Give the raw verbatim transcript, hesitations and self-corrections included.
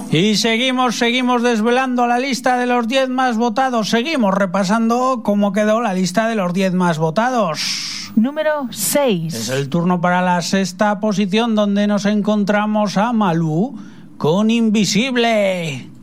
Y seguimos, seguimos desvelando la lista de los diez más votados. Seguimos repasando cómo quedó la lista de los diez más votados. Número seis. Es el turno para la sexta posición, donde nos encontramos a Malú con Invisible.